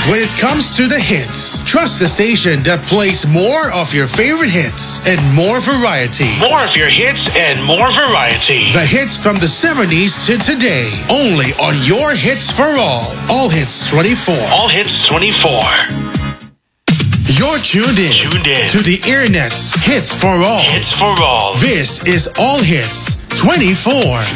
When it comes to the hits, trust the station that plays more of your favorite hits and more variety. More of your hits and more variety. The hits from the 70s to today. Only on your Hits for All Hits 24. All Hits 24. You're tuned in to the Internet's Hits for All. Hits for All. This is All Hits 24.